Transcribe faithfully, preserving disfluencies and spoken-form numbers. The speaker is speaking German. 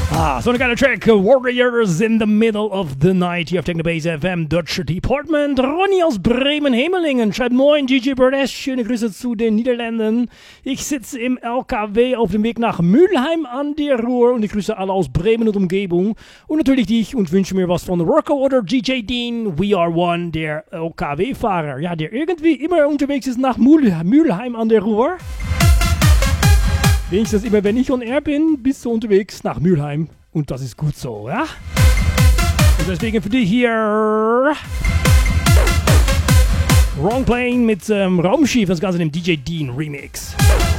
Ah, so eine geile Track. Warriors in the Middle of the Night hier auf Technobase F M, Deutsche Department. Ronny aus Bremen-Hemelingen schreibt: Moin, D J Burdes, schöne Grüße zu den Niederlanden. Ich sitze im L K W auf dem Weg nach Mülheim an der Ruhr und ich grüße alle aus Bremen und Umgebung. Und natürlich dich und wünsche mir was von Rocco oder D J Dean. We are one, der L K W-Fahrer. Ja, der irgendwie immer unterwegs ist nach Mülheim an der Ruhr. Wenigstens immer, wenn ich on air bin, bist du unterwegs nach Mülheim. Und das ist gut so, ja? Und deswegen für dich hier Wrong Plane mit ähm, Raumschiff, das Ganze im D J Dean Remix.